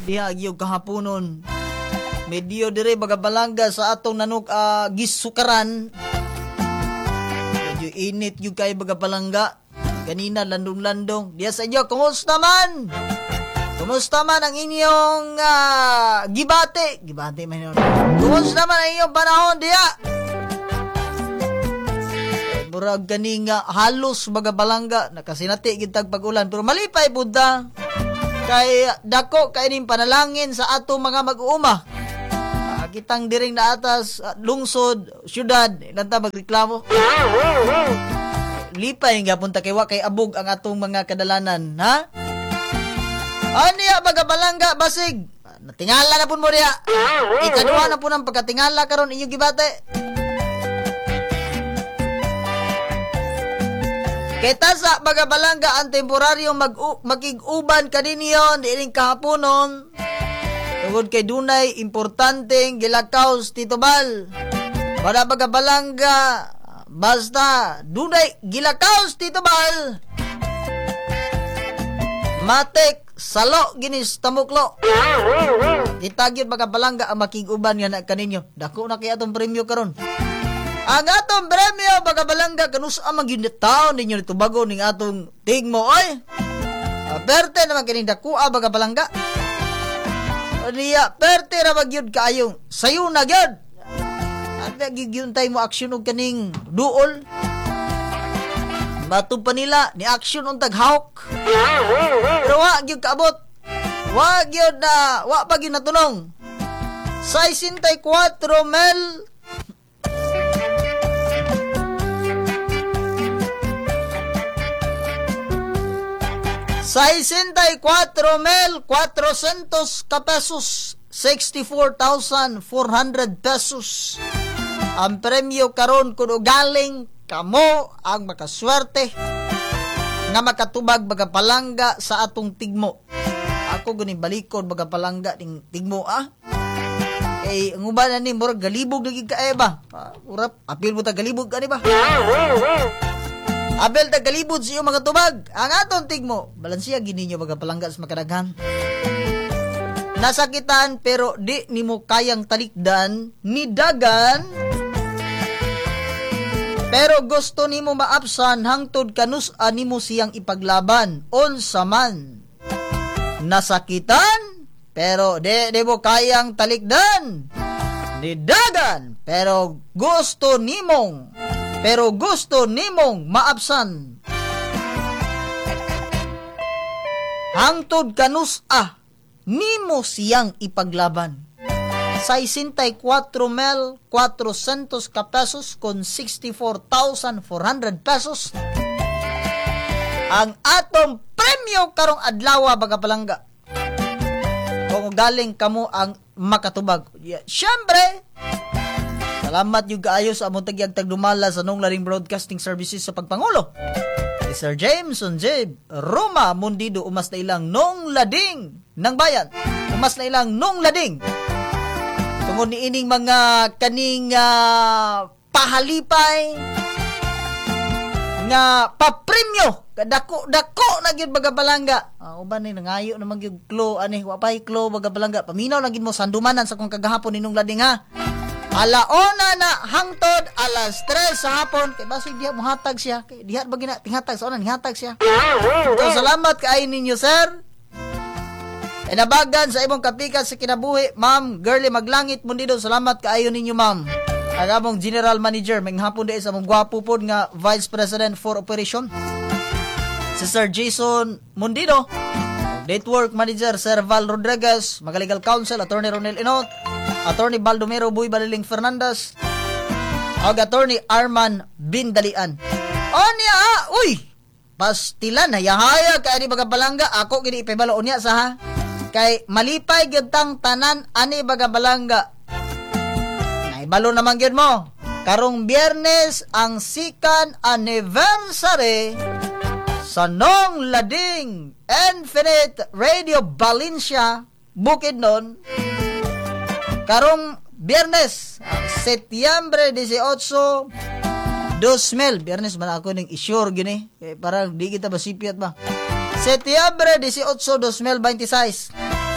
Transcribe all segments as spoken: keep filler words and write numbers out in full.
diha gyud kahaponon. Medyo dire baga balangga sa atong nanuk uh, gisukaran. Medyo init yung kay baga balangga. Kanina landong-landong. Diya sa inyo, kumusta man? Kumusta man ang inyong uh, gibate? Gibate man yun. Kumusta man ang inyong panahon diya? Murag gani nga halos baga balangga. Nakasinati gitag pag-ulan. Pero malipay Buddha. Kay dako kay ning panalangin sa atong mga mag-uuma. Uh, kitang diring na atas uh, lungsod, syudad, ilanta magreklamo. Lipay nga punta kay wa kay abog ang atong mga kadalanan, ha? Aniya baga balangga basig. Natingala na pun mo diya. Ikaduha na pun ang pagkatingala karon inyong gibate. Kita sa baga balangga ang temporaryo mag magig-uban kaninyo diining kahaponon. Tungod kay dunay importanteng gilakaws Tito Bal. Para baga balangga basta dunay gilakaws Tito Bal. Matek salo ginis tamuklo. Kita gyud baga balangga ang makig-uban nga na kaninyo. Dako na kay atong premyo karon. Ang atong premyo baga balangga kanus ang magyud taon ninyo nito bago ning atong tigmo oy. Perte naman kining dakuha baga balangga. Niya perte ra magyud kaayong sayo na gyud. Agda gyud tay mo aksyon og kaning duol. Bato pa nila ni aksyon untag hawk. Pero wa gyud kaabot. Wa gyud na wa pa gyud natunong. sixty-four mil sixty-four mil cuatrocientos ka pesos, sixty-four thousand four hundred pesos. Ang premyo karon kuno galing kamo ang makaswerte nga makatubag baga palangga sa atong tigmo. Ako guni balikod baga palangga ning tigmo ah. Eh nguban na ni murag galibog lagi ka eh ba? Uh, urap apil mo ta galibog ani ba? Abel ta galibod siyo mga tubag. Ang aton tigmo, balansiya gini nyo baga palangga sa makadaghan. Nasakitan pero di nimo kayang talikdan ni dagan. Pero gusto nimo maapsan hangtod kanus animo siyang ipaglaban. Unsa man. Nasakitan pero di di mo kayang talikdan ni dagan pero gusto nimong pero gusto nimong maapsan. Hangtod kanus ah, nimo siyang ipaglaban. sixty-four mil cuatrocientos ka pesos con sixty-four thousand four hundred pesos. Ang atong premyo karong adlaw baga palangga. Kung galing kamo ang makatubag. Yeah, syempre, salamat yung kaayo sa among tagyag tagdumala sa Nong Lading Broadcasting Services sa pagpangulo. Kay Sir James Onjib, Roma Mundido, umas na ilang Nong Lading ng bayan. Umas na ilang Nong Lading. Tungod ni ining mga kaning uh, pahalipay nga papremyo. Dako-dako na gyud baga balangga. Ah, uban ni nangayo naman gyud klo ani wa pay klo baga balangga. Paminaw lang gyud mo sandumanan sa kung kagahapon ninong Lading ha. Alaona na hangtod alas tres sa hapon kay basig diha mohatag siya kay diha ba gina tinghatag sa una nihatag siya. So, salamat kay ninyo sir. Inabagan sa imong kapikat sa kinabuhi Ma'am Girlie Maglangit Mundido. Salamat kaayo ninyo ma'am. Ang among General Manager may hapon di sa among gwapo pod nga Vice President for Operation si Sir Jason Mundido. Network Manager Sir Val Rodriguez, mga Legal Counsel Attorney Ronel Inot, Attorney Baldomero Buy Baliling Fernandez, ag Attorney Arman Bindalian. Onya ah, uy, pastilan hayahaya kay ani baga balangga ako gini ipibalo unya sa ha. Kay malipay gyud tang tanan ani baga balangga. Naibalo naman gyud mo. Karong Biyernes ang second anniversary sa Nong Lading Infinite Radio Valencia Bukidnon. Karong Biyernes, Setyembre eighteen, two thousand. Biyernes man ako ning isure gini. Eh, para di kita basipiat ba. Setyembre eighteen, two thousand twenty-six.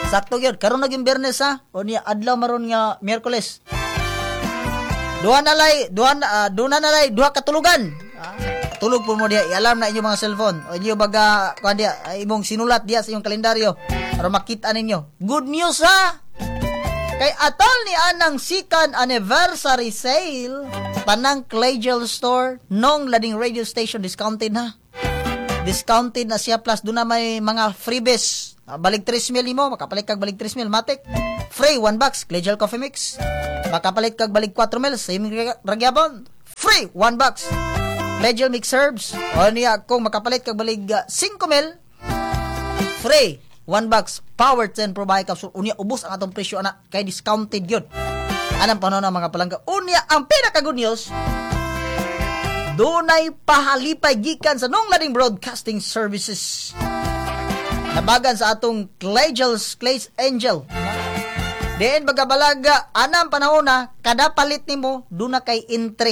Sakto yun. Karon naging Biyernes ha. O niya adlaw maron nga Miyerkules. Duha na lay, duha na uh, duha na lay, duha katulugan. Ah, tulog po mo diya, i-alarm na inyong mga cellphone. O inyo baga kuan diya, imong sinulat diya sa inyong kalendaryo para makita ninyo. Good news ha. Kay atol ni anang second anniversary sale tanang Claygel store nung lading radio station discounted ha. Discounted na siya plus doon na may mga freebies. Balik three mil mo, makapalit kag balik three mil matik. Free one box Claygel coffee mix. Makapalit kag balik four mil same ragyabon. Free one box Claygel mix herbs. O niya kung makapalit kag balik uh, five mil free one box Power ten Probiotic Capsule. Unya ubos ang atong presyo ana kay discounted gyud. Anang panahon ng mga palangga. Unya ang pinaka good news. Dunay pahalipay gikan sa nung lading broadcasting services. Nabagan sa atong Claygel's Clays Angel. Diin bagabalaga anang panahon na kada palit nimo duna kay entry.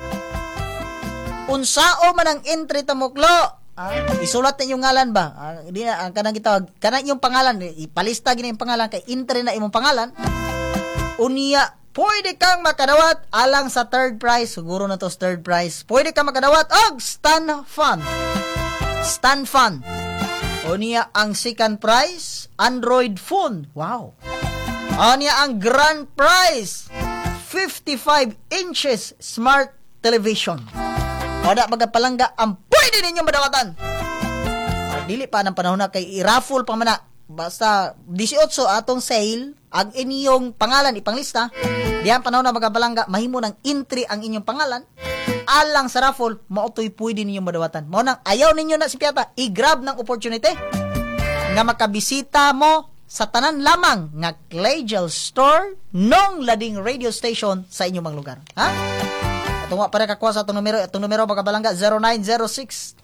Unsao man ang entry tamuklo. Ah, isulat na yung ngalan ba? Ah, di na ang kanang gitawag, kanang yung pangalan, ipalista gina yung pangalan kay entry na imong pangalan. Unya, pwede kang makadawat alang sa third prize, siguro na to third prize. Pwede kang makadawat og stand fun. Stand fun. Unya ang second prize, Android phone. Wow. Unya ang grand prize, fifty-five inches smart television. Wala magapalangga ang pwede ninyo madawatan. Uh, dili pa ng panahon na kay i-raffle pa man na. Basta eighteen atong sale, ang inyong pangalan ipanglista. Diyan panahon na magapalangga, mahimo ng entry ang inyong pangalan. Alang sa raffle, mautoy pwede ninyo madawatan. Mao nang ayaw ninyo na si Piata, i-grab ng opportunity nga makabisita mo sa tanan lamang nga Claygel store nung lading radio station sa inyong mga lugar. Ha? Tunga para kakuha sa itong numero. Itong numero pagkabalangga zero nine zero six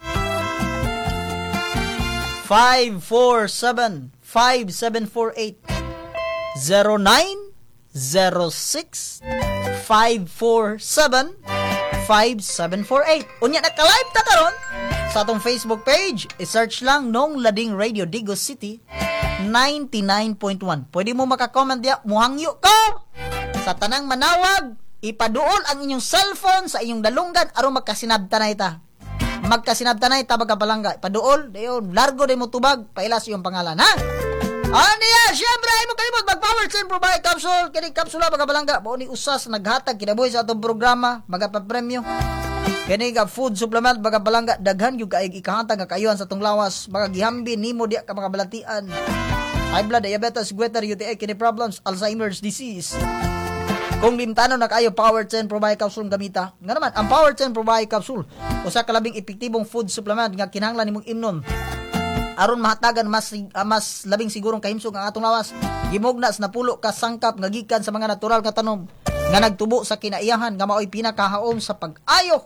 five four seven five seven four eight zero nine zero six five four seven five seven four eight. Unya naka-live ta karon sa atong Facebook page. I-search lang nung lading Radio Digos City ninety-nine point one. Pwede mo maka-comment diya, muhangyo ko sa tanang manawag. Ipaduol ang inyong cellphone sa inyong dalunggan aron magkasinabta na ita. Magkasinabta na ita bagapalangga. Ipaduol, dayon largo day mo tubag, pailas yung pangalan, ha? Ano yan? Siyempre, ay mo kalimot, mag-Power ten Probiotic Capsule. Kini kapsula bagapalangga. Baon ni usas, naghatag, kinabuhi sa atong programa, magapapremyo. Kini ka food supplement, bagapalangga, daghan yung kaig ikahatag, kakayuhan sa itong lawas. Baga gihambi, nimo diya ka makabalatian. High blood, diabetes, goiter, U T I, kidney problems, Alzheimer's disease. Kung limtano na kayo Power ten Probiotic Capsule gamita. Nga naman, ang Power ten Probiotic Capsule, usa ka labing epektibong food supplement nga kinahanglan nimong imnon. Aron mahatagan mas uh, mas labing sigurong kahimsog ang atong lawas. Gimugna sa napulo ka sangkap nga gikan sa mga natural nga tanom nga nagtubo sa kinaiyahan nga mao'y pinakahaom sa pag-ayo.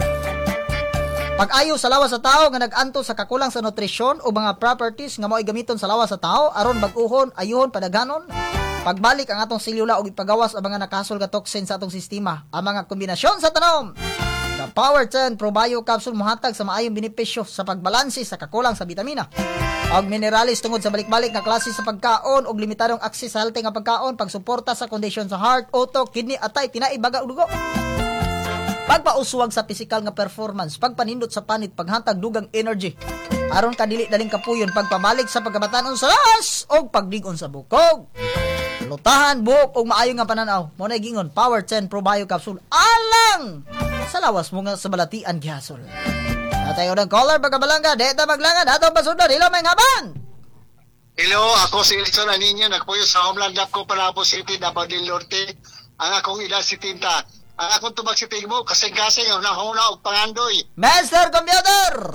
Pag-ayo sa lawas sa tao nga nag-anto sa kakulang sa nutrisyon o mga properties nga mao'y gamiton sa lawas sa tao aron bag-uhon, ayuhon, padaghanon. Pagbalik ang atong selula o ipagawas ang mga nakasol nga toxin sa atong sistema. Ang mga kombinasyon sa tanom. The Power ten Probiotic Capsule muhatag sa maayong benepisyo sa pagbalanse sa kakulang sa bitamina. Og mineralis tungod sa balik-balik nga klase sa pagkaon og limitadong access sa healthy nga pagkaon, pagsuporta sa kondisyon sa heart, auto, kidney, atay, tinai, baga ug dugo. Pagpauswag sa physical nga performance, pagpanindot sa panit, paghantag dugang energy. Aron kadili daling kapuyon, pagpabalik sa pagkabatanon sa lawas og pagdig-on sa bukog. Lutahan, buhok, o maayo nga pananaw. Mo na gingon, Power ten Probiotic Capsule. Alang! Sa lawas mo nga sa balatian gihasol. Natayo ng caller, pagkabalangga, deta maglangan, ato pasunod, ilo may ngaban! Hello, ako si Ilson Aninyo, nagpuyo sa homeland ko, Palabo City, Davao del Norte. Ang akong edad si Tinta. Ang akong tubag si Tingmo, kasing-kasing, ang nahuna og pangandoy. Master Computer!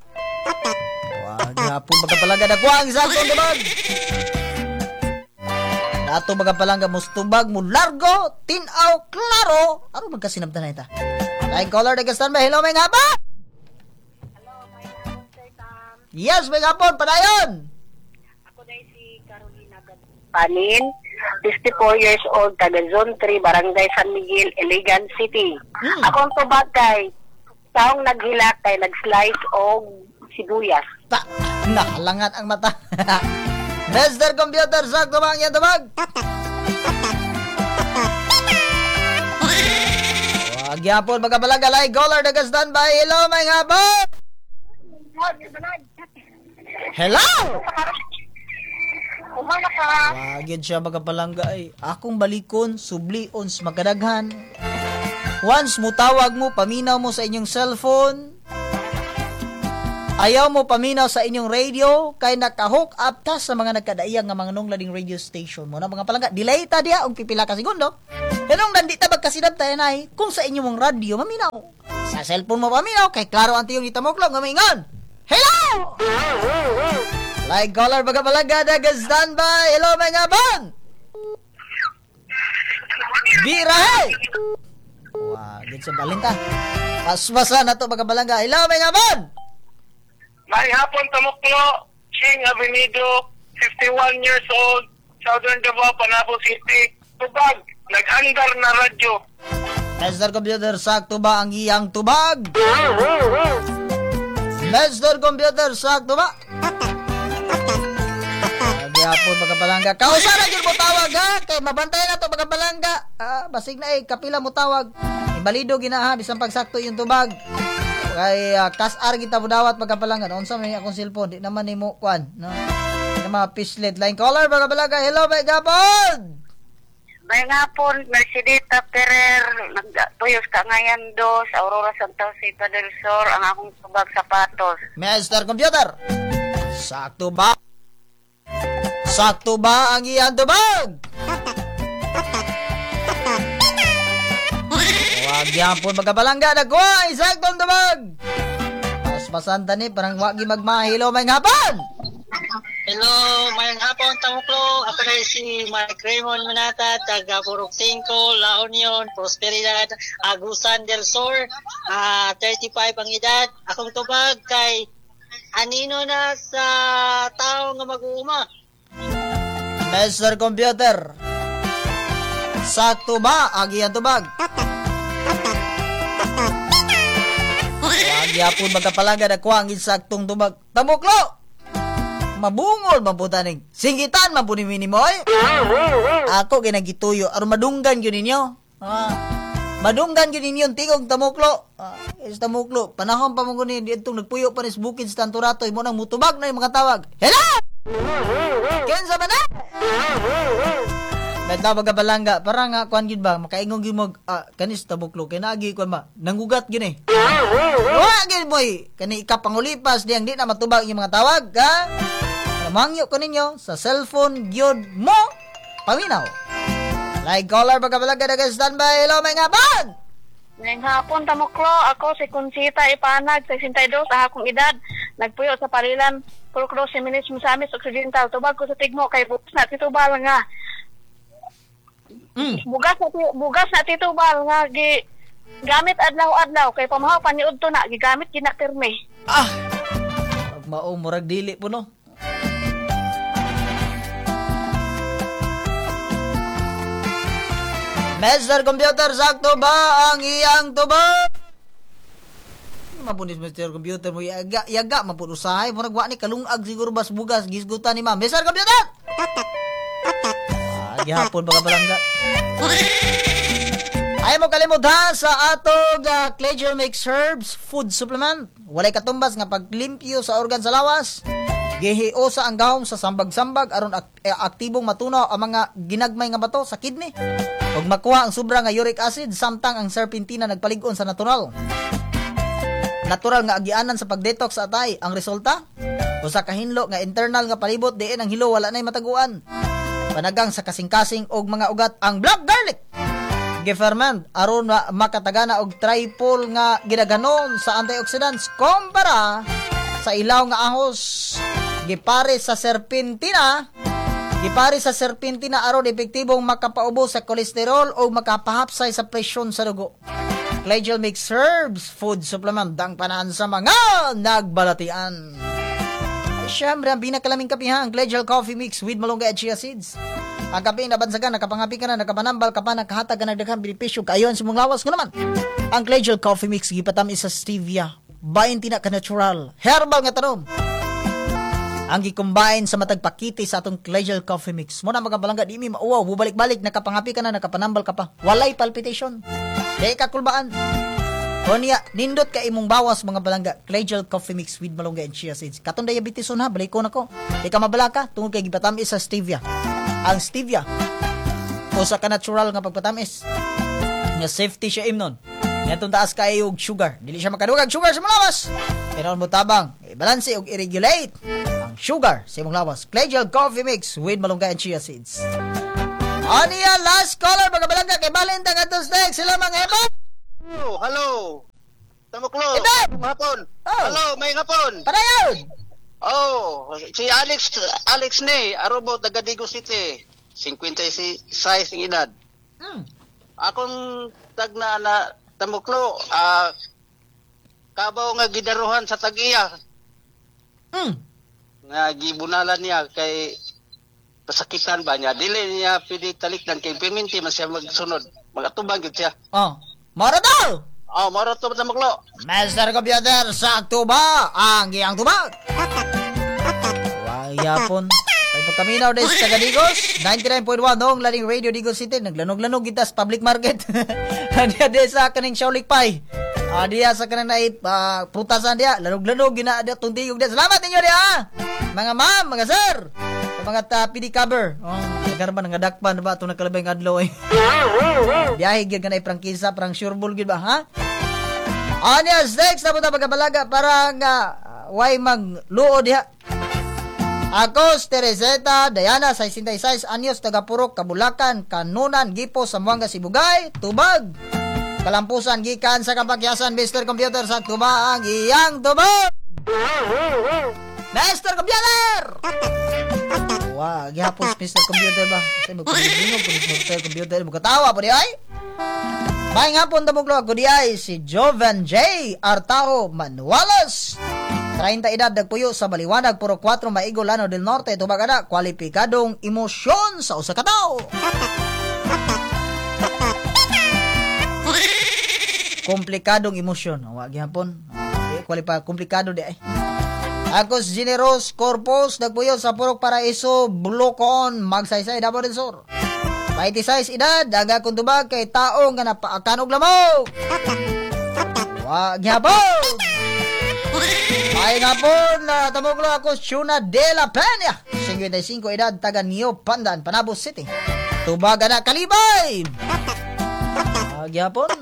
Wag na po magkapalangga na kuwang sa akong tubag. Ato magkapalangga mo tubag mo largo, tinaw, klaro. Ano magkasinabta na ita? Like caller, nagastan ba? Hello, may nga ba? Hello, may hapon, Sir Tam. Yes, may hapon, padayon. Ako dahil si Carolina Panin, fifty-four years old, taga Zone three, Barangay San Miguel, Iligan City. Hmm. Ako ang tubag kay, taong naghilak kay nag-slice o sibuyas. Ta, nakalangat ang mata. Mister Computer, sakto ba ang iyang tubag? Wag yapon magkabalang galay, Golar daga standby. Hello, may hapon! Hello! Wag yun siya magkapalangga ay. Akong balikon, subli ons magkadaghan. Once mo tawag mo, paminaw mo sa inyong cellphone. Ayaw mo paminaw sa inyong radio kay naka-hook up ta sa mga nagkadaiyang nga mga nunglading radio station mo na mga palangga. Delay ta diya og pipila ka segundo. Kanong nandi ta magkasidab tayo nay kung sa inyong radio maminaw. Sa cellphone mo paminaw kay klaro ang tiyong itamuklong nga maingon. Hello! Like caller baga palangga daga standby. Hello mga ban. Birahe! Wah, gid sa balin ka. Paswasa na to baga palangga. Hello mga ban. May hapon Tamuklo, Ching Avenido, fifty-one years old, Southern Davao, Panabo City. Tubag, nag-andar na radyo. Mister Computer, sakto ba ang iyang tubag? Mister Computer, sakto ba? Magyapon magkapalangga. Kausa na yun mo tawag ha? Kay mabantay na to magkapalangga. Ah, basig na eh, kapila mo tawag. Ibalido ginaha, bisang pagsakto yung tubag. Kay uh, kas-ar kita mo dawat magkapalangga. Unsa may akong cellphone, di naman ni mo kwan. No? Yung mga pislet. Line caller, magkapalangga. Hello, may gapon! May nga po, Mercedita Ferrer, nagtuyos ka ngayon do sa Aurora Santa Rosa del Sur, ang akong tubag sapatos. Mister Computer, sakto ba? Sakto ba ang iyang tubag? Huwag yan po magkabalangga, nagkuha, isaktong tubag. Mas masanta ni, parang wag magmahilo, may hapon. Hello, mayang hapon Tamuklo. Ako na si Mike Raymond Manata, taga Purok Cinco, La Union, Prosperidad, Agusan del Sur, uh, thirty-five ang edad. Akong tubag kay anino na sa tao nga mag-uuma. Mister Computer, sakto ba ang iyang tubag? Huwag yan po magkapalangga, nagkuha ang isaktong tubag. Tamuklo! Mabungol mabutaning singgitan mabuni minimoy. Ako ginagituyo aron madunggan gyud ninyo. Ah. Madunggan gyud ninyo tingog Tamuklo. Ah, is Tamuklo, panahon pa mo guni didtong nagpuyo pa ni bukid sa Tanturato imo nang mutubag na yung mga tawag. Hello! Kinsa man na? Beta bagabalangga para nga kuan gyud ba makaingon gyud mo ah, kanis Tamuklo kay naagi kuan ba nanggugat gyud eh. Wa gyud boy kani ikapangulipas diyang di na matubag yung mga tawag ha. Mangyo ko ninyo sa cellphone gyud mo paminaw. Like caller pagkabalaga daga standby. Hello may ngapan. Ngayong hapon Tamuklo, ako si Consita Ipanag, sixty-two sa akong edad. Nagpuyo sa Parilan, Purok Seminis Musamis Occidental. Tubag ko sa tigmo kay bugas na titubal nga. Mm. Bugas na bugas na titubal nga gi gamit adlaw-adlaw kay pamahaw paniud to na gigamit ginakirme. Ah. Pag mao murag dili po no. Mister Computer, sakto ba ang iyang tubag? Mapunis Mister Computer mo yaga yaga mapun usahay murag wa ni kalungag siguro bas bugas gisgutan ni ma'am. Mister Computer. Ah, gihapon baka balangga. Ay mo kalimot ha sa atog uh, Cleger Mix Herbs Food Supplement. Walay katumbas nga paglimpyo sa organ sa lawas. Gihio sa ang gahom sa sambag-sambag aron ak- eh, aktibong matunaw ang mga ginagmay nga bato sa kidney. Ug makuha ang sobra nga uric acid samtang ang serpentina nagpalig-on sa natural. Natural nga agianan sa pagdetox sa atay. Ang resulta, usa ka hinlo nga internal nga palibot diin ang hilo wala nay mataguan. Panagang sa kasing-kasing og mga ugat ang black garlic. Giferment aron ma- makatagana og triple nga ginaganon sa antioxidants kumpara sa ilaw nga ahos. Gipare sa serpentina, gipare sa serpentina aron epektibong makapaubos sa kolesterol o makapahapsay sa presyon sa dugo. Cleger Mix Herbs Food Supplement dang panaan sa mga nagbalatian. Siyempre, ang pinakalaming kapihan, ang Cleger Coffee Mix with malunggay at chia seeds. Ang kape na bansagan, nakapangapi ka na, nakapanambal ka pa, nakahatag ka nagdaghang benepisyo, kayon sa mong lawas ko naman. Ang Cleger Coffee Mix, gipatami sa stevia, bayin tina ka natural, herbal nga tanom. ang gi-combine sa matag pakiti sa atong Collegial Coffee Mix. Mo na mga balangga, di mi mauwaw, bubalik-balik, nakapangapi ka na, nakapanambal ka pa. Walay palpitation. Di ka kulbaan. O niya, nindot ka imong bawas mga balangga, Collegial Coffee Mix with malunggay and chia seeds. Katong diabetes on ha, balik ko na ko. Di ka mabala ka, tungkol kay gipatamis sa stevia. Ang stevia, o sa ka-natural nga pagpatamis, nga safety siya imnon. Nga itong taas kayo og sugar. Dili siya makadugag sugar sa mga lawas. Pero mo tabang, i-balance o i-regulate ang sugar sa imong lawas. Collegial Coffee Mix with malunggay and chia seeds. Ano yan, last caller, mga balangga, kay Balintang at Tuesday, sila mga eba. Oh, hello. Tamuklo. Eba! Hapon. Oh. Hello, may hapon. Para yun! Oh, si Alex Alex ne, Arubo, taga Digo City. fifty-six ang edad. Hmm. Akong tagna na Tamuklo, ah, kabaw nga gidaruhan sa Tagiya. Hmm. Nga gibunalan niya kay pasakitan ba niya. Dili niya pwede talikdan kay piminti man siya magsunod. Magatubang gyud siya. Oh, mara daw! Oh, maro to Tamuklo. Master Computer, sakto ba ang iyang tubag? Wag yapon. Ay pagkaminaw des taga Digos, ninety-nine point one dong laning Radio Digos City, naglanog-lanog gitas public market. Dia de sa kaning Shaulik Pai. Ah dia sa kanang nait uh, prutasan dia, lanog-lanog gina dia tuntigog dia. Salamat ninyo dia. Mga ma'am, mga sir. Sa mga uh, P D cover. Oh, nagarban nga dakpan ba to nakalabay ng adlaw eh. Biyahe gyud kanay prangkisa, prang sureball gyud ba, ha? Anya next na punta pagkabalaga para nga uh, way magluod diha. Ako, Teresita, Diana, sixty-six anyos, taga Purok, Kabulakan, Kanunan, Gipo, Zamboanga, Sibugay, Tubag. Kalampusan, gikan sa kapakyasan, Mister Computer, sa tuba ang iyang tubag. Mister Computer! Wow, gihapos Mister Computer ba? Kasi magpapilinog po Mister Computer, magkatawa po di ay? May nga po tamuglo ako di ay si Jovan J. Artao Manuelas. thirty edad nagpuyo sa Baliwanag, Puro four, Maigo, Lano del Norte, tubagana, kwalipikadong emosyon sa usa ka tawo. Komplikadong emosyon. Wa gyapon. Eh, kwalipa komplikado di ay. Agos Generos Corpus nagpuyo sa Purok Paraiso, Bulacan, Magsaysay, Davao del Sur. twenty-six edad, daga kung tubag kay taong nga napaakan og lamok. Wa gyapon. Ay nga po, na tamuglo ako, Shuna de la Peña, fifty-five edad, taga New Pandan, Panabos City. Tubaga na Kalibay! Agyapon.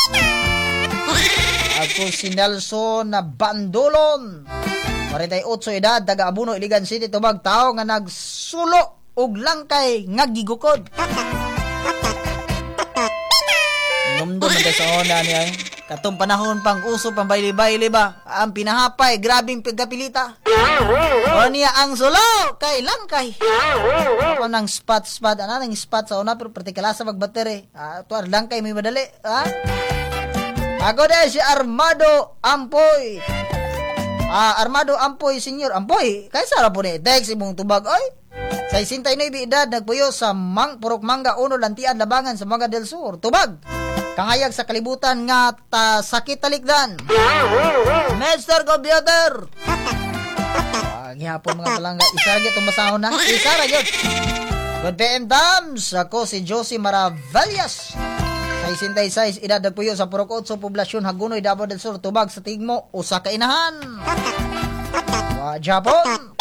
Ako si Nelson na Bandolon, forty-eight edad, taga Abuno, Iligan City, tubag tao nga nagsulo og langkay nga gigukod. Numdum ang sa ona niya eh. Katong panahon pang uso pang baili-baili ba? Ang pinahapay, grabing pagkapilita. O niya ang sulo, kay langkay. Ako ng spot-spot, ano nang spot sa una, pero partikalasa magbateri. Ah, tuwar langkay may madali. Ha? Ako din si Armando Ampoy. Ah, Armando Ampoy, Senior Ampoy. Kaya sarap po ni Tex, imong tubag. Oy, sa sixty-nine edad, nagpuyo sa Mang, Purok Mangga, Uno, Lantian, Labangan, sa Mga del Sur. Tubag. Kangayag sa kalibutan nga ta sakit talikdan. Mister Computer. Ah, gihapon mga palangga. Isa ra gyud tong basahon na. Isa ra gyud. Good P M Dams. Ako si Josie Maravillas. sixty-six edad nagpuyo sa Purok eight, Poblasyon Hagunoy, Davao del Sur. Tubag sa tigmo usa ka inahan. Wa Japon.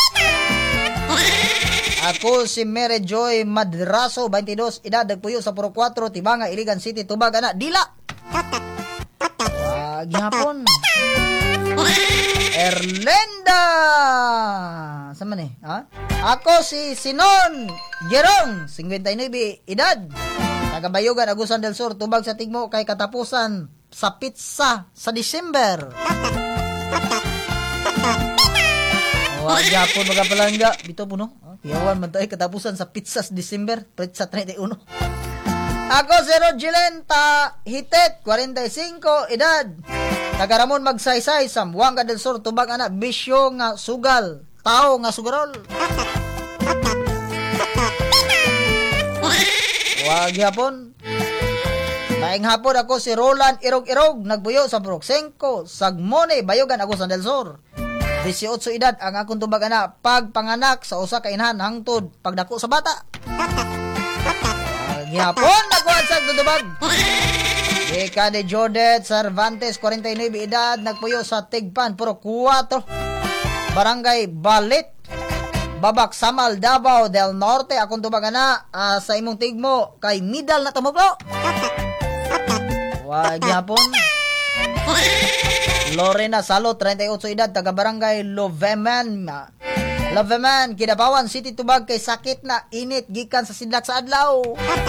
Ako si Mary Joy Madraso, twenty-two edad, nagpuyo sa Puro four, Tibanga, Iligan City, tubag ana, dila. Wag gihapon. Erlenda. Sama ni, ha? Ako si Sinon Gerong, fifty-nine edad, taga Bayugan, Agusan del Sur, tubag sa tigmo kay katapusan sa pizza sa December. Wag gihapon mga palangga, bito po no. Piyawan man tayo katapusan sa pizzas December, pizza thirty-one. Ako si Rogelin Hitet, forty-five edad, taga Ramon Magsaysay, Zamboanga del Sur, tubag ana, bisyo nga sugal, tao nga sugarol. Wag hapon. Maing hapon ako si Roland Irog-Irog, nagbuyo sa Purok Sengko, Sagmone, Bayugan, Agusan del Sur. eighteen edad ang akong tubag ana pagpanganak sa usa ka inhan hangtod pagdako sa bata. Gihapon nakuha sa tubag. Ika de Jordet Cervantes forty-nine edad nagpuyo sa Tigpan Puro four Barangay Balit Babak Samal Davao del Norte akong tubag ana uh, sa imong tigmo kay Midal na tumuklo. Wa gihapon. Lorena Salo thirty-eight edad taga Barangay Loveman. Loveman Kidapawan City tubag kay sakit na init gikan sa sidlak sa adlaw.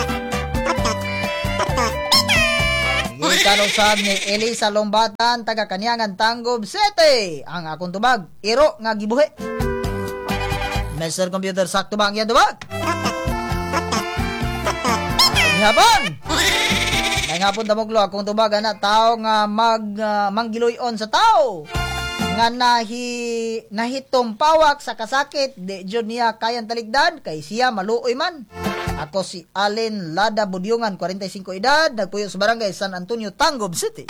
Gikan usab ni Elisa Lombatan taga Kanyangan Tanggob City ang akong tubag iro nga gibuhi. Mister Computer sakto ba ang yan tubag? Gihapon. Kaya nga po damoglo akong tubag na tao nga mag uh, manggiloyon sa tao nga nahi nahitong pawak sa kasakit di jud niya kayang taligdan kay siya maluoy man. Ako si Allen Lada Budyongan forty-five edad nagpuyo sa Barangay San Antonio Tanggob City.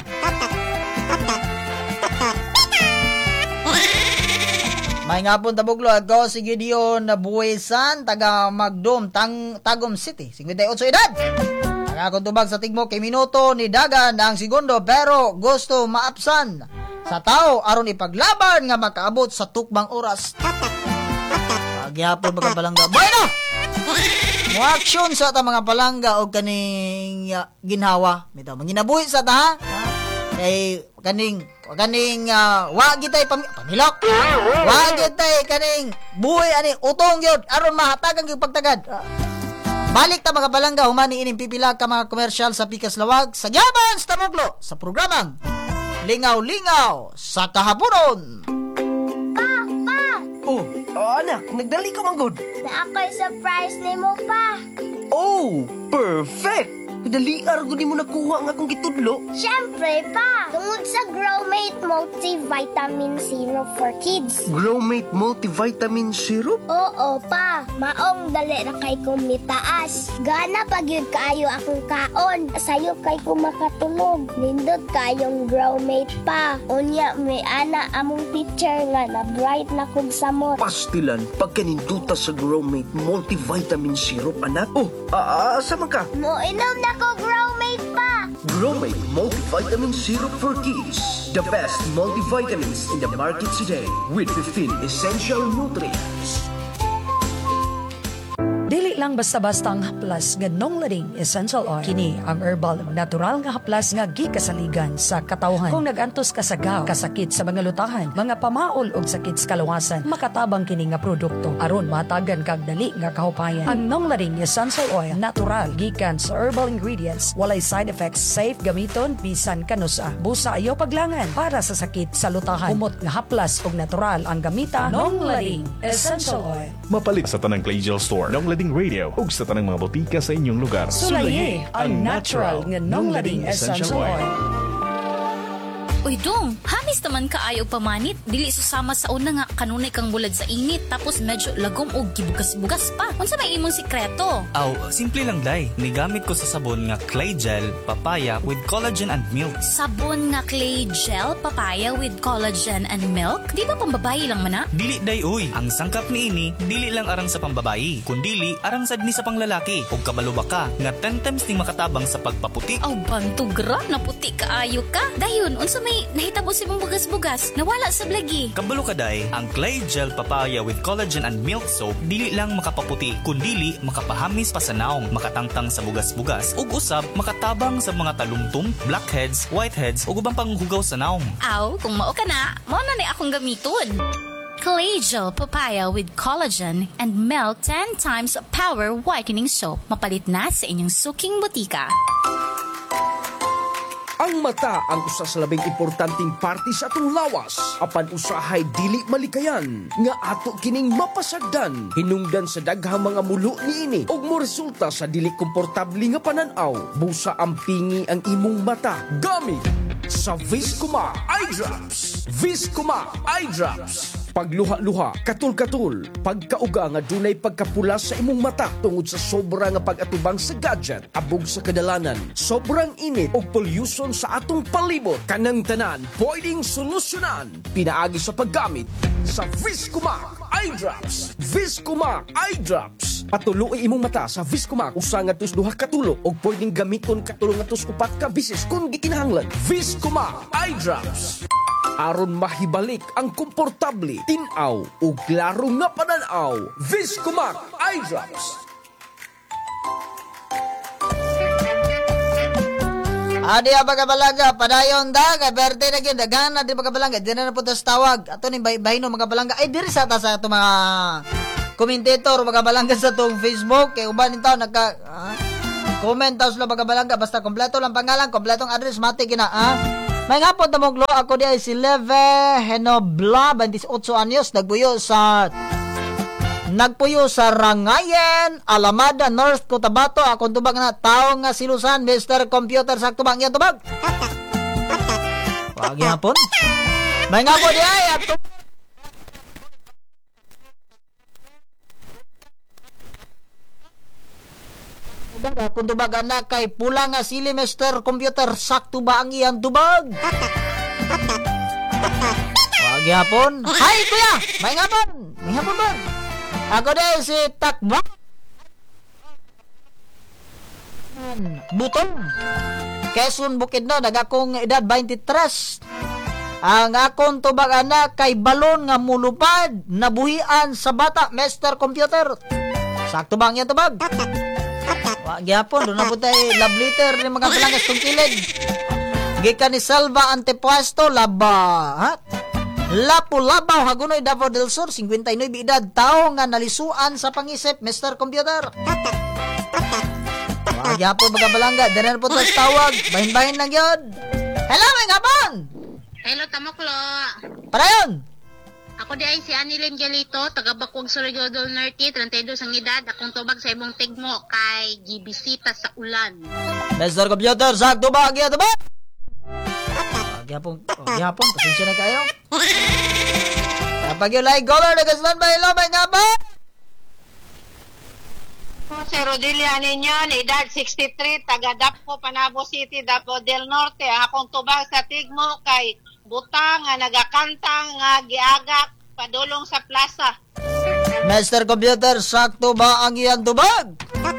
May nga po tabuglo ako si Gideon Buwesan taga Magdom Tang Tagum City fifty-eight edad. Akong tubag sa tigmo kay minuto ni Dagan ang segundo pero gusto maapsan sa tao aron ipaglaban nga makaabot sa tukbang oras. Pagyapon mga palangga. Bueno! Mo action sa ta mga palangga o kaning uh, ginhawa. Mito, manginabuhi sa ta ha? Kay kaning kaning uh, wa gitay pam pamilok. Wa gitay kaning buhi ani utong gyud aron mahatagan gyud pagtagad. Uh, Balik ta mga palangga, humani ining pipila ka mga komersyal sa Pikas Lawag sa Gyaban sa Tamuglo sa programang Lingaw-Lingaw sa Kahaponon. Pa, pa! Oh, oh anak, nagdali ka manggod. Na ako'y surprise ni mo pa. Oh, perfect! Dali argo ni mo nakuha nga akong gitudlo. Siyempre pa, tungod sa Growmate Multivitamin Zero for Kids. Growmate Multivitamin Syrup? Oo pa, maong dali na kay kumitaas. Gana pag yun kaayo akong kaon. Sayo kay kumakatulog. Nindot kayong Growmate pa. Unya may ana among picture nga na bright na kong samot. Pastilan, pagkaninduta sa Growmate Multivitamin Syrup, anak. Oh, aasa man ka? Mo inom na ko Growmate pa. Growmate Multivitamin Syrup for Kids. The best multivitamins in the market today with fifteen essential nutrients. Dili lang basta-basta ang haplas nga Nonglading Essential Oil. Kini ang herbal natural nga haplas nga gikasaligan sa katawhan. Kung nagantos ka sa gaw, kasakit sa mga lutahan, mga pamaol og sakit sa kalawasan, makatabang kini nga produkto aron matagan kag dali nga kahupayan. Ang Nonglading Essential Oil natural gikan sa herbal ingredients, walay side effects, safe gamiton bisan kanusa. Busa ayo paglangan para sa sakit sa lutahan. Humot nga haplas og natural ang gamita Nonglading Essential Oil. Mapalit sa tanang Clay Gel Store, Nonglading Radio ug sa tanang mga botika sa inyong lugar. Sulaye ang natural nga Nonglading Essential Oil. Uy dong, hamis naman kaayo pamanit. Dili susama sa una nga kanunay kang bulad sa init tapos medyo lagom og gibugas-bugas pa. Unsa may imong sikreto? Aw, simple lang day. Nigamit ko sa sabon nga Clay Gel Papaya with collagen and milk. Sabon nga Clay Gel Papaya with collagen and milk? Di ba pambabayi lang man na? Dili day uy. Ang sangkap ni ini dili lang arang sa pambabayi, kundili arang sad ni sa panglalaki. Og kabalo ba ka nga ten times ning makatabang sa pagpaputi. Aw bantugra na puti kaayo ka. Dayon unsa may nahitabo si mong bugas-bugas nawala sa blagi. Kabalo ka day, ang Clay Gel Papaya with collagen and milk soap dili lang makapaputi, kundili makapahamis pa sa naong, makatangtang sa bugas-bugas ug usab makatabang sa mga talumtum, blackheads, whiteheads ug ubang panghugaw sa naong. Aw, kung mao ka na, mao na ni akong gamiton. Clay Gel Papaya with collagen and milk ten times power whitening soap. Mapalit na sa inyong suking butika. Ang mata ang usa sa labing importanteng parte sa atong lawas. Apan usahay dili malikayan nga ato kining mapasagdan. Hinungdan sa daghang mga mulo niini ug mo resulta sa dili komportable nga panan-aw. Busa ang pingi ang imong mata. Gamit sa Viscoma Eye Drops. Viscoma Eye Drops. pagluha-luha, katul-katul, pagkauga nga dunay pagkapula sa imong mata tungod sa sobra nga pag-atubang sa gadget, abog sa kadalanan, sobrang init o pollution sa atong palibot. Kanang tanan, pwedeng solusyonan pinaagi sa paggamit sa Viscomac Eye Drops. Viscomac Eye Drops. Patuloy imong mata sa Viscomac usa ngadtos duha ka tulo og pwedeng gamiton katulong ngadtos upat ka bisis kung gikinahanglan. Viscomac Eye Drops. Aron mahibalik ang komportable, tinaw ug klaro nga pananaw. Viscomac Eye Drops. Adi ang pagkabalaga, padayon da, kay berte na gyud daghan na di pagkabalaga, di na na po tas tawag. Ato ni bay-bay no magkabalanga. Ay diri sa ta sa ato mga commentator magkabalanga sa tong Facebook kay uban nito nagka ah, comment taos lo magkabalanga basta kompleto lang pangalan, kompletong address mati kina ah. May nga po tamoglo ako di ay si Leve Henobla, twenty-eight anyos, nagpuyo sa Nagpuyo sa Rangayen, Alamada, North Cotabato. Akong tubag na tao nga silusan, Mister Computer, sakto bang yan tubag? Wag yapon. May nga po di ay at kung tubag na kay pula nga sili, Mister Computer, sakto ba ang iyang tubag? Wag yapon. Hi kuya, may nga po. May nga po ba? Ako din si Takba Butong Quezon Bukidnon, nagakong edad twenty-three. Ang akong tubag anak kay balon nga mulupad nabuhian sa bata, Mister Computer. Sakto ba ang tubag? Wag gyapon, doon na po tayo love letter ni mga palangas kong kilid. Gikan ni Salva Antepuesto, laba ha? Lapu-labaw, Hagunoy, Davao del Sur, fifty-nine edad, tao nga nalisuan sa pangisip, Mister Computer. Wagya po magabalangga, dinan po tas tawag, bahin-bahin lang yun. Hello, may ngapon! Hello, Tamoklo. Para yun? Ako di ay si Anilin Galito, taga Bakwag Surigao del Norte, thirty-two ang edad, akong tubag sa ibong tigmo kay Gibisita sa ulan. Mister Computer, sakto ba? Agya ba? Gyapon, oh, gyapon, pasensya na kayo. Kapag yung like caller, nag-stand by lumay nga ba? Si Rodelia ninyo, edad sixty-three, taga Dapo, Panabo City, Dapo del Norte. Akong tubag sa tigmo kay Butang nga nagakantang nga giagak padulong sa plaza. Mister Computer, sakto ba ang iyang tubag?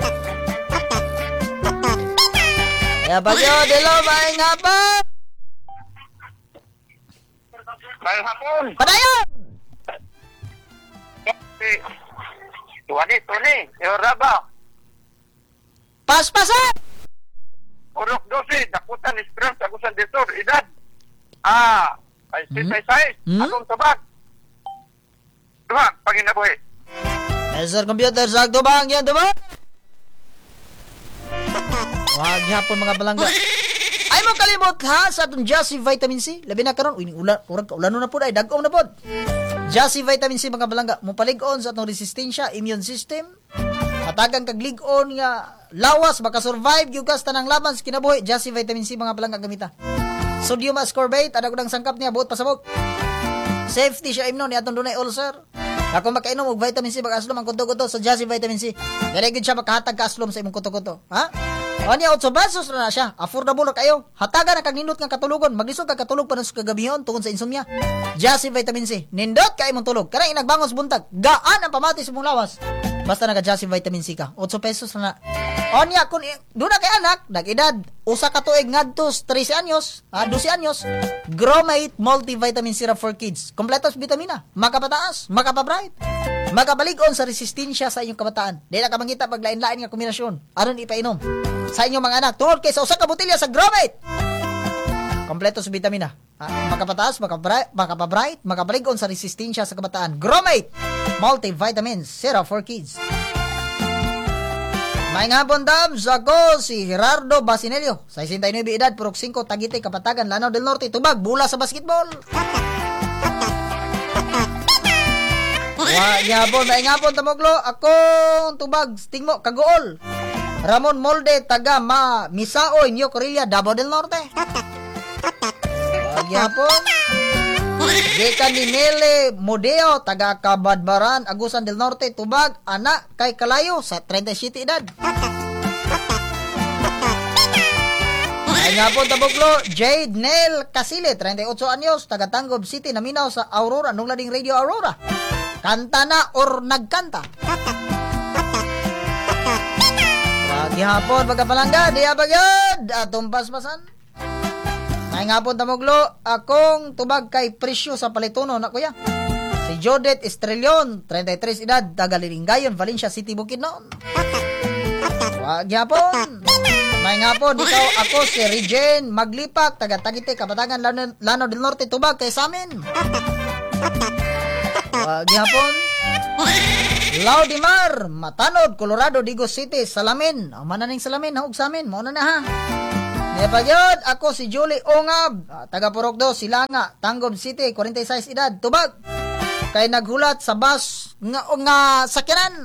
Kapag yung dilo, may nga ba? Mayang hapon. Padayon! Tuwani, tuwani. Eoraba. Paspasan! Urok dosi. Dakutan Esperanza. Agusan dito. Edad. Ah. Ay, sisay-say. Hmm? Akong tabag. Tubag. Paginabuhi. Mister Computer, sakto ba ang iyang tubag? Wag hapon mga balangga. Ay mo kalimot ha sa atong Jassy Vitamin C. Labi na karon, uy ulan, urang ulan na pud ay dagom na pud. Jassy Vitamin C mga balangga, mo palig-on sa atong resistensya, immune system. Hatagan kag lig-on nga lawas baka survive gyud kas tanang laban sa kinabuhi. Jassy Vitamin C mga balangga gamita. Sodium ascorbate, ada kudang sangkap niya buot pasabog. Safety siya imnon ni atong dunay ulcer. Ako makainom og vitamin C bag aslom ang kuto-kuto sa Jassy Vitamin C. Dili gyud siya makahatag ka aslom sa imong kuto-kuto. Ha? O niya, otso pesos na, na siya. Affordable na kayo. Hataga na kag nindot nga katulugon. Maglisod ka katulog pa na sa kagabihon tungkol sa insomnia. Jassy Vitamin C. Nindot ka imong tulog. Karang inagbangos buntag. Gaan ang pamati sa mong lawas. Basta naka Jassy Vitamin C ka. otso pesos na na. O niya, kung doon na kay anak, nag-edad, usa ka tuig ngadtos, thirteen anyos, ah, twelve anyos, Gromate Multivitamin Syrup for Kids. Kompletos vitamina. Makapataas, makapabright. Makabalig-on sa resistensya sa inyong kabataan. Dili na ka mangita pag lain-lain nga kombinasyon. Aron ipainom sa inyong mga anak tungod kay sa usa ka botelya sa Gromate. Kompleto sa vitamina. Ah, makapataas, makabright, makapabright, makabalig-on sa resistensya sa kabataan. Gromate Multivitamin Syrup for Kids. May nga bondams, ako si Gerardo Basinelio. Sa sixty-nine edad, purok five, Tagite, Kapatagan, Lanao del Norte, Tubag, bula sa basketball. Wa gyapon, may nga pon tamoglo, akong tubag, tingmo, kagool. Ramon Molde, taga Ma, Misaoy, New Corelia, Davao del Norte. Wa gyapon. Gikan ni Mele Modeo, taga Kabadbaran, Agusan del Norte, tubag, anak kay Kalayo sa thirty-seven edad. Ay nga po tabuklo, Jade Nel Casile, thirty-eight anyos, taga Tangob City, naminaw sa Aurora, nung lading Radio Aurora. Kanta na or nagkanta? Gihapon pagkapalangga, diya bagyod, atong paspasan. Ay nga po tamuglo, akong tubag kay presyo sa palitono na kuya. Si Jodette Estrellon, thirty-three edad, taga Lilingayon, Valencia City, Bukidnon. Gihapon. May nga po, dikaw ako si Regen Maglipak, taga Tagite, Kabatangan, Lano, Lano del Norte, tubag kay samin. Gihapon. Laudimar, Matanod, Colorado, Digos City, Salamin. Ang mananing Salamin, haug sa amin. Mauna na ha. Nepagyod, ako si Julie Ongab, taga Purokdo, Silanga, Tangob City, forty-six edad, tubag. Kay naghulat sa bus nga, nga sakyanan.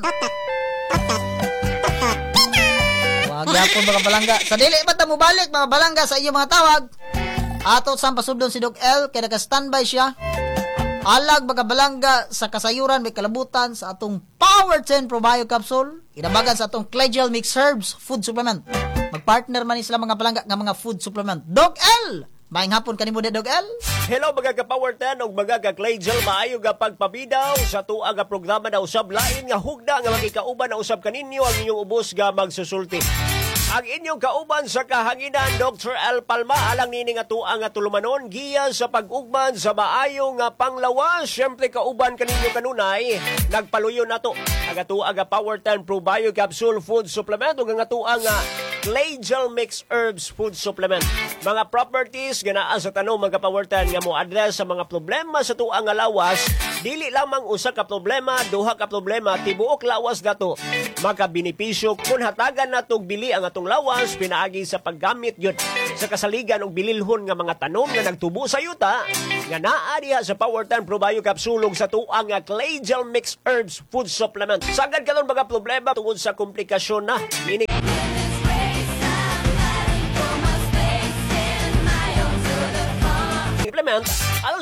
Wag yapon mga balangga. Sa dili ba ta mo balik mga balangga sa iyo mga tawag. Ato sa pasudlon si Doc L, kay naka-standby siya. Alag baga balangga sa kasayuran may kalabutan sa atong Power ten Probio Capsule. Inabagan sa atong Clegel Mix Herbs Food Supplement. Magpartner man ni sila mga balangga nga mga food supplement. Doc L! Maayong hapon kanimo de Doc L. Hello mga ka-Power ten ug mga ka-Clegel, maayo ga pagpabidaw sa tuwa nga programa na usab lain nga hugda nga makikauban na usab kaninyo ang inyong ubos ga magsusulti. Ang inyong kauban sa kahanginan, Doctor L. Palma, alang nini nga tuang nga tulumanon, giya sa pag-ugman sa maayo nga panglawas. Siyempre, kauban kaninyo kanunay, nagpaluyo na to. Ang atuang nga Power ten Probio Capsule Food Supplement, ug ang atuang nga Clegel Mix Herbs Food Supplement. Mga properties, ganaan sa tanong mga Power ten nga mo address sa mga problema sa tuang nga lawas, dili lamang usa ka problema, duha ka problema, tibuok lawas dato. Makabenepisyo kung hatagan natong bili ang atong lawas, pinaagi sa paggamit yun sa kasaligan og bililhon nga mga tanom nga nagtubo sa yuta nga naa diha sa Power ten Probio Capsule sa tuang nga Clegel Mix Herbs Food Supplement. Sagad karon mga problema tungod sa komplikasyon na ini implement